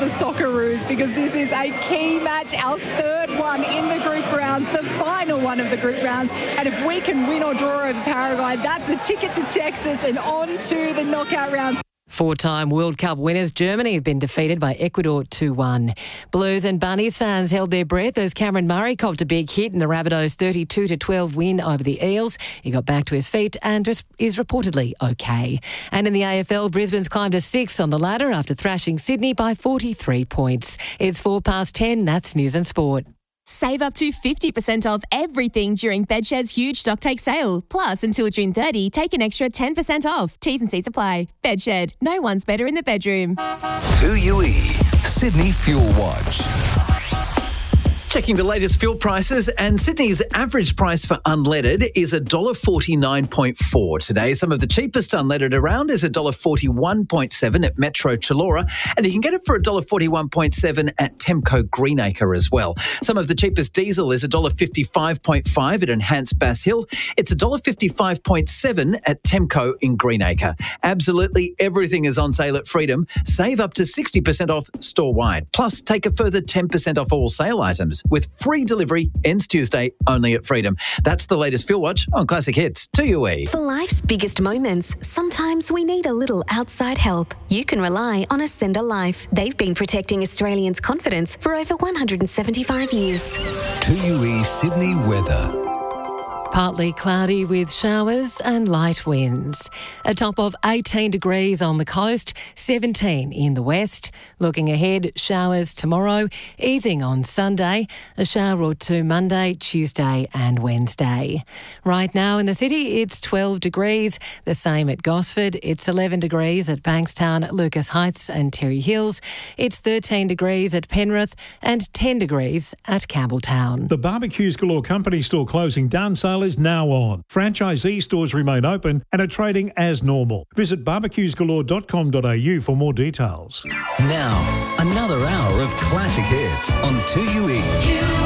the Socceroos because this is a key match, our third one in the group rounds, the final one of the group rounds. And if we can win or draw over Paraguay, that's a ticket to Texas and on to the knockout rounds. Four-time World Cup winners Germany have been defeated by Ecuador 2-1. Blues and Bunnies fans held their breath as Cameron Murray copped a big hit in the Rabbitohs' 32-12 win over the Eels. He got back to his feet and is reportedly okay. And in the AFL, Brisbane's climbed to 6th on the ladder after thrashing Sydney by 43 points. It's 10:04. That's News and Sport. Save up to 50% off everything during Bedshed's huge stocktake sale. Plus, until June 30, take an extra 10% off. T's and C's apply. Bedshed. No one's better in the bedroom. 2UE Sydney Fuel Watch. Checking the latest fuel prices, and Sydney's average price for unleaded is $1.49.4 today. Some of the cheapest unleaded around is $1.41.7 at Metro Chullora, and you can get it for $1.41.7 at Temco Greenacre as well. Some of the cheapest diesel is $1.55.5 at Enhanced Bass Hill. It's $1.55.7 at Temco in Greenacre. Absolutely everything is on sale at Freedom. Save up to 60% off store-wide. Plus, take a further 10% off all sale items with free delivery. Ends Tuesday only at Freedom. That's the latest Fuel Watch on Classic Hits 2UE. For life's biggest moments, sometimes we need a little outside help. You can rely on Ascender Life. They've been protecting Australians' confidence for over 175 years. 2UE Sydney weather. Partly cloudy with showers and light winds. A top of 18 degrees on the coast, 17 in the west. Looking ahead, showers tomorrow, easing on Sunday, a shower or two Monday, Tuesday and Wednesday. Right now in the city, it's 12 degrees, the same at Gosford. It's 11 degrees at Bankstown, Lucas Heights and Terry Hills. It's 13 degrees at Penrith and 10 degrees at Campbelltown. The Barbecues Galore Company store closing down sale is now on. Franchisee stores remain open and are trading as normal. Visit barbecuesgalore.com.au for more details. Now, another hour of classic hits on 2UE.